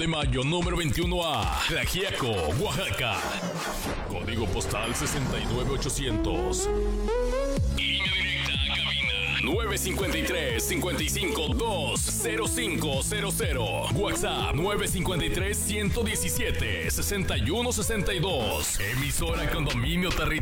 de mayo, número 21A, Tlaxiaco, Oaxaca. Código postal 69800. Línea directa a cabina 953-55-20500. WhatsApp 953-117-6162. Emisora con dominio territorial.